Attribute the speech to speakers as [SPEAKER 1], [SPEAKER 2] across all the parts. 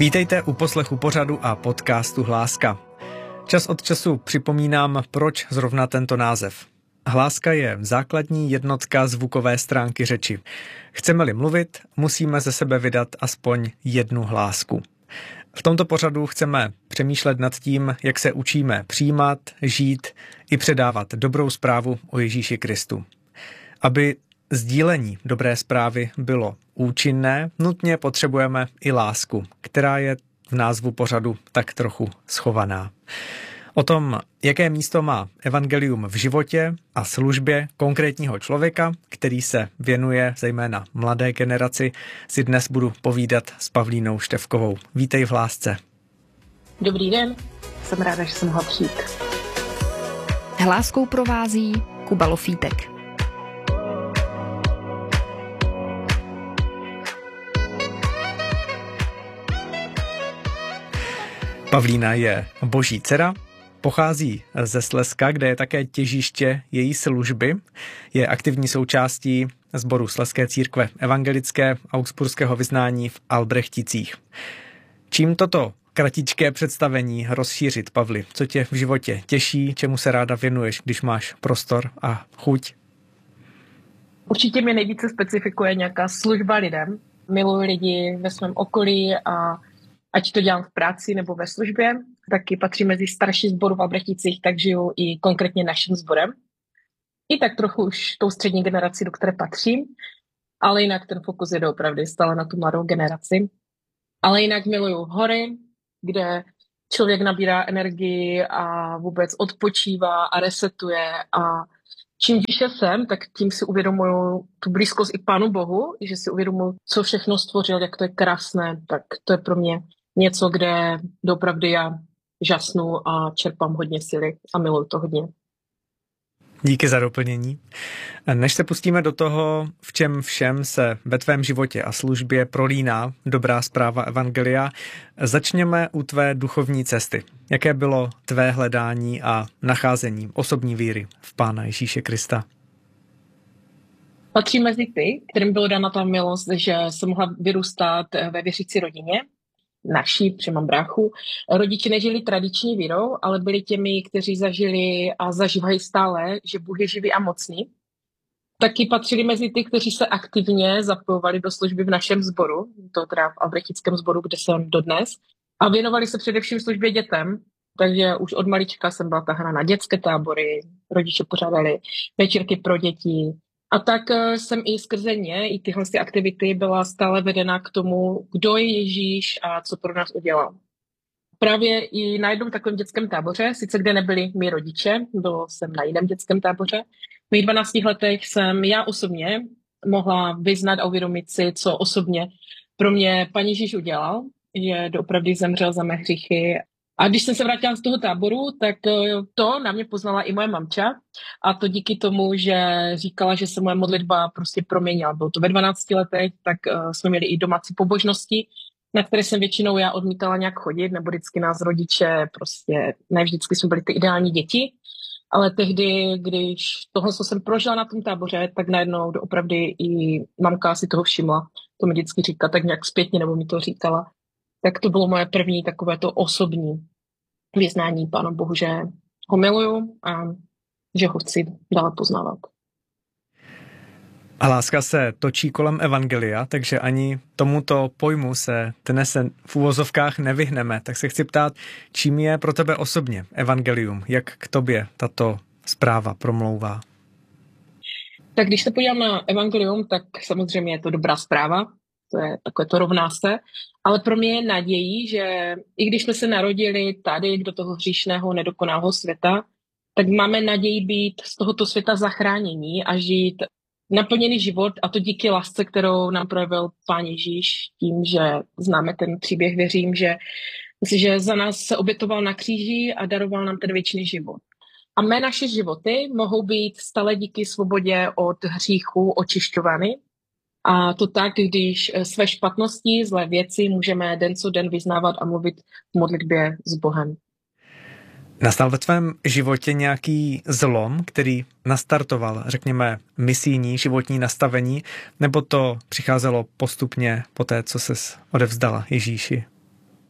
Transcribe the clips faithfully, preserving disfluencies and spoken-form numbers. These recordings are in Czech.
[SPEAKER 1] Vítejte u poslechu pořadu a podcastu Hláska. Čas od času připomínám, proč zrovna tento název. Hláska je základní jednotka zvukové stránky řeči. Chceme-li mluvit, musíme ze sebe vydat aspoň jednu hlásku. V tomto pořadu chceme přemýšlet nad tím, jak se učíme přijímat, žít i předávat dobrou zprávu o Ježíši Kristu. Aby sdílení dobré zprávy bylo účinné, nutně potřebujeme i lásku, která je v názvu pořadu tak trochu schovaná. O tom, jaké místo má evangelium v životě a službě konkrétního člověka, který se věnuje zejména mladé generaci, si dnes budu povídat s Pavlínou Števkovou. Vítej v Hlásce.
[SPEAKER 2] Dobrý den, jsem ráda, že jsem mohla přijít.
[SPEAKER 3] Hláskou provází Kuba Lofítek.
[SPEAKER 1] Pavlína je boží dcera, pochází ze Slezska, kde je také těžiště její služby. Je aktivní součástí sboru Slezské církve evangelické augsburského vyznání v Albrechticích. Čím toto kratičké představení rozšířit, Pavli? Co tě v životě těší, čemu se ráda věnuješ, když máš prostor a chuť?
[SPEAKER 2] Určitě mě nejvíce specifikuje nějaká služba lidem. Miluji lidi ve svém okolí a ať to dělám v práci nebo ve službě, taky patří mezi starší sboru v Albrechticích, tak žiju i konkrétně naším sborem. I tak trochu už tou střední generaci, do které patřím, ale jinak ten fokus je doopravdy stále na tu mladou generaci. Ale jinak miluju hory, kde člověk nabírá energii a vůbec odpočívá a resetuje. A čím výše jsem, tak tím si uvědomuju tu blízkost i k Pánu Bohu, že si uvědomuju, co všechno stvořil, jak to je krásné, tak to je pro mě něco, kde doopravdy já žasnu a čerpám hodně síly a miluju to hodně.
[SPEAKER 1] Díky za doplnění. Než se pustíme do toho, v čem všem se ve tvém životě a službě prolíná dobrá zpráva evangelia, začněme u tvé duchovní cesty. Jaké bylo tvé hledání a nacházení osobní víry v Pána Ježíše Krista?
[SPEAKER 2] Patří mezi ty, kterým bylo dána ta milost, že jsem mohla vyrůstat ve věřící rodině. Naší, protože mám bráchu. Rodiče nežili tradiční vírou, ale byli těmi, kteří zažili a zažívají stále, že Bůh je živý a mocný. Taky patřili mezi ty, kteří se aktivně zapojovali do služby v našem sboru, to teda v Albrechtickém sboru, kde jsem dodnes, a věnovali se především službě dětem. Takže už od malička jsem byla tahána na dětské tábory, rodiče pořádali večírky pro děti. A tak jsem i skrze ně, i tyhle aktivity byla stále vedena k tomu, kdo je Ježíš a co pro nás udělal. Právě i na jednom takovém dětském táboře, sice kde nebyli mý rodiče, bylo jsem na jiném dětském táboře, v mých dvanácti letech jsem já osobně mohla vyznat a uvědomit si, co osobně pro mě Pán Ježíš udělal, že doopravdy zemřel za mé hříchy. A když jsem se vrátila z toho táboru, tak to na mě poznala i moje mamča. A to díky tomu, že říkala, že se moje modlitba prostě proměnila. Bylo to ve dvanácti letech, tak jsme měli i domácí pobožnosti, na které jsem většinou já odmítala nějak chodit, nebo vždycky nás rodiče, prostě ne vždycky jsme byli ty ideální děti. Ale tehdy, když tohle, co jsem prožila na tom táboře, tak najednou doopravdy i mamka si toho všimla. To mi vždycky říká tak nějak zpětně, nebo mi to říkala. Tak to bylo moje první takové to osobní vyznání Pánu Bohu, že ho miluju a že ho chci dále poznávat.
[SPEAKER 1] A láska se točí kolem evangelia, takže ani tomuto pojmu se dnes v úvozovkách nevyhneme. Tak se chci ptát, čím je pro tebe osobně evangelium? Jak k tobě tato zpráva promlouvá?
[SPEAKER 2] Tak když se podívám na evangelium, tak samozřejmě je to dobrá zpráva. To je takové to rovná se, ale pro mě je nadějí, že i když jsme se narodili tady do toho hříšného, nedokonalého světa, tak máme naději být z tohoto světa zachránění a žít naplněný život, a to díky lásce, kterou nám projevil Pán Ježíš, tím, že známe ten příběh, věřím, že, že za nás se obětoval na kříži a daroval nám ten věčný život. A mé naše životy mohou být stále díky svobodě od hříchu očišťovány. A to tak, když své špatnosti, zlé věci můžeme den co den vyznávat a mluvit v modlitbě s Bohem.
[SPEAKER 1] Nastal ve tvém životě nějaký zlom, který nastartoval, řekněme, misijní životní nastavení, nebo to přicházelo postupně po té, co ses odevzdala Ježíši?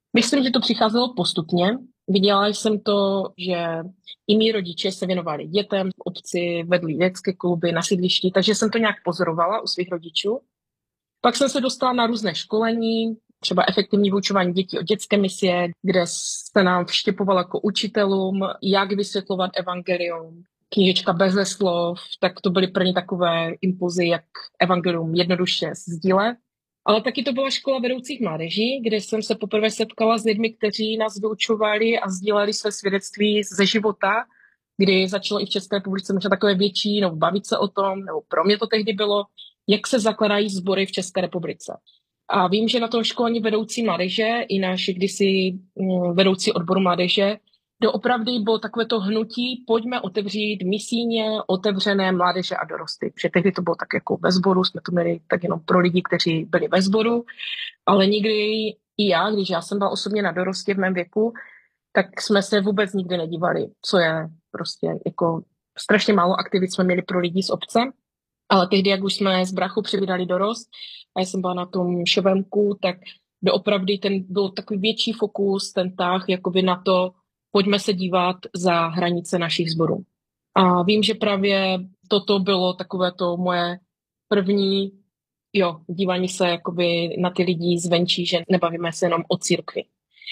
[SPEAKER 2] Myslím, že to přicházelo postupně. Viděla jsem to, že i mý rodiče se věnovali dětem v obci, vedli dětské kluby na sídlišti, takže jsem to nějak pozorovala u svých rodičů. Pak jsem se dostala na různé školení, třeba efektivní vyučování dětí od dětské misie, kde se nám vštěpovalo jako učitelům, jak vysvětlovat evangelium, knížečka Beze slov, tak to byly první takové impulzy, jak evangelium jednoduše sdílet. Ale taky to byla škola vedoucích mládeží, kde jsem se poprvé setkala s lidmi, kteří nás vyučovali a sdíleli své svědectví ze života, kdy začalo i v České republice možná takové větší, no bavit se o tom, nebo pro mě to tehdy bylo, jak se zakladají sbory v České republice. A vím, že na tom školení vedoucí mládeže i náš kdysi vedoucí odboru mládeže, doopravdy bylo takové to hnutí, pojďme otevřít misijně otevřené mládeže a dorosty. Protože tehdy to bylo tak jako ve sboru, jsme to měli tak jenom pro lidi, kteří byli ve sboru, ale nikdy i já, když já jsem byla osobně na dorostě v mém věku, tak jsme se vůbec nikdy nedívali, co je prostě jako strašně málo aktivit jsme měli pro lidi z obce, ale tehdy, jak už jsme z brachu přivydali dorost a já jsem byla na tom šovemku, tak doopravdy ten byl takový větší fokus, ten tah jakoby na to, pojďme se dívat za hranice našich sborů. A vím, že právě toto bylo takové to moje první, jo, dívání se jakoby na ty lidi zvenčí, že nebavíme se jenom o církvi.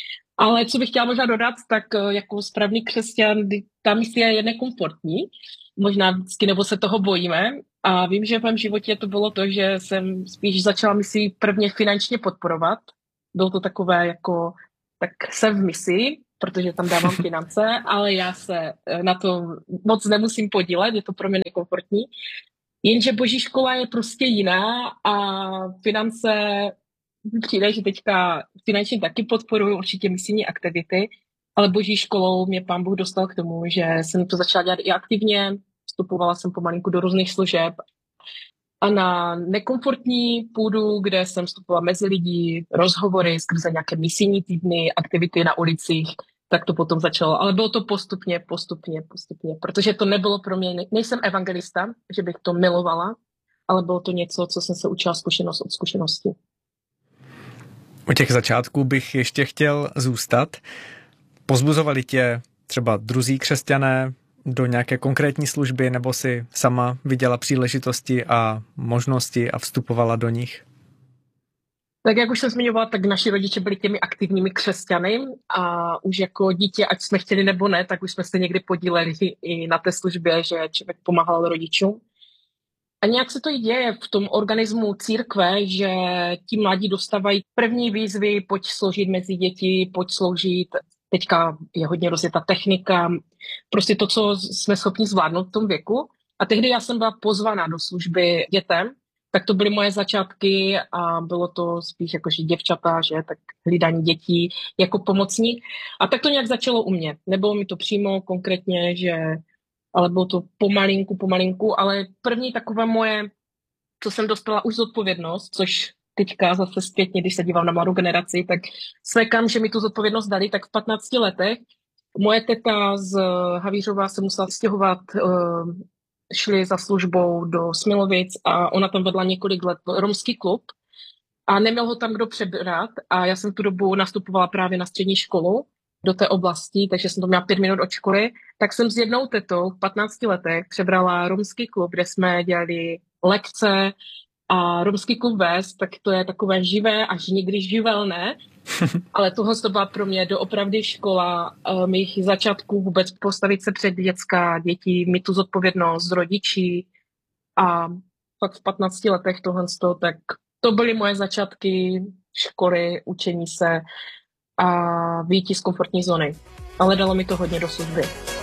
[SPEAKER 2] Ale co bych chtěla možná dodat, tak jako správný křesťan, ta misie je nekomfortní, možná vždycky, nebo se toho bojíme. A vím, že v mém životě to bylo to, že jsem spíš začala misi prvně finančně podporovat. Bylo to takové jako, tak jsem v misi, protože tam dávám finance, ale já se na to moc nemusím podílet, je to pro mě nekomfortní. Jenže boží škola je prostě jiná a finance, přijde, že teďka finančně taky podporuji určitě misijní aktivity, ale boží školou mě pán Bůh dostal k tomu, že jsem to začala dělat i aktivně, vstupovala jsem pomalinku do různých služeb a na nekomfortní půdu, kde jsem vstupovala mezi lidi, rozhovory skrze nějaké misijní týdny, aktivity na ulicích, tak to potom začalo. Ale bylo to postupně, postupně, postupně, protože to nebylo pro mě, nejsem evangelista, že bych to milovala, ale bylo to něco, co jsem se učila zkušenost od zkušenosti.
[SPEAKER 1] U těch začátků bych ještě chtěl zůstat. Pozbuzovali tě třeba druzí křesťané do nějaké konkrétní služby, nebo si sama viděla příležitosti a možnosti a vstupovala do nich?
[SPEAKER 2] Tak jak už jsem zmiňovala, tak naši rodiče byli těmi aktivními křesťany a už jako dítě, ať jsme chtěli nebo ne, tak už jsme se někdy podíleli i na té službě, že člověk pomáhal rodičům. A nějak se to i děje v tom organismu církve, že ti mladí dostávají první výzvy, pojď sloužit mezi děti, pojď sloužit. Teďka je hodně rozjetá technika, prostě to, co jsme schopni zvládnout v tom věku. A tehdy já jsem byla pozvaná do služby dětem, tak to byly moje začátky a bylo to spíš jakože děvčata, že tak hlídání dětí jako pomocník. A tak to nějak začalo u mě. Nebylo mi to přímo konkrétně, že, ale bylo to pomalinku, pomalinku, ale první takové moje, co jsem dostala už zodpovědnost, což teďka zase zpětně, když se dívám na mladou generaci, tak svekám, že mi tu zodpovědnost dali, tak v patnácti letech moje teta z Havířova se musela stěhovat, šli za službou do Smilovic a ona tam vedla několik let romský klub a neměl ho tam kdo přebrat a já jsem tu dobu nastupovala právě na střední školu do té oblasti, takže jsem to měla pět minut od školy, tak jsem s jednou tetou v patnácti letech přebrala romský klub, kde jsme dělali lekce a romský klub vést, tak to je takové živé až někdy živelné, ale tohle to byla pro mě doopravdy škola mých začátků vůbec postavit se před dětská děti, mít tu zodpovědnost z rodičí a pak v patnácti letech tohle tak to byly moje začátky školy, učení se a výjití z komfortní zóny. Ale dalo mi to hodně do služby.